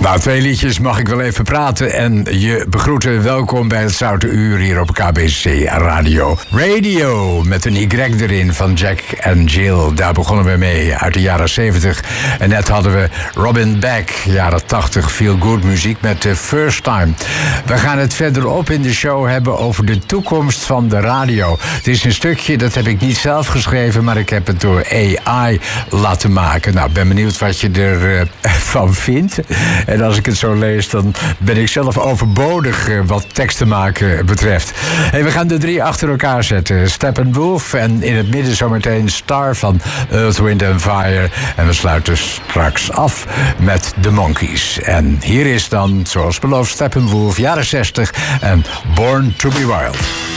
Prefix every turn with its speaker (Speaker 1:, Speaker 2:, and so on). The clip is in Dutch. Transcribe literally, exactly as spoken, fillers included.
Speaker 1: Nou, twee liedjes mag ik wel even praten en je begroeten. Welkom bij het Zoute Uur hier op K B C Radio. Radio met een Y erin van Jack en Jill. Daar begonnen we mee uit de jaren zeventig. En net hadden we Robin Beck, jaren tachtig, feel good muziek met The First Time. We gaan het verderop in de show hebben over de toekomst van de radio. Het is een stukje, dat heb ik niet zelf geschreven, maar ik heb het door A I laten maken. Nou, ik ben benieuwd wat je ervan uh, vindt. En als ik het zo lees, dan ben ik zelf overbodig uh, wat teksten maken betreft. Hey, we gaan de drie achter elkaar zetten. Steppenwolf en in het midden zometeen Star van Earth, Wind and Fire. En we sluiten straks af met The Monkees. En hier is dan, zoals beloofd, Steppenwolf, jaren zestig en Born to be Wild.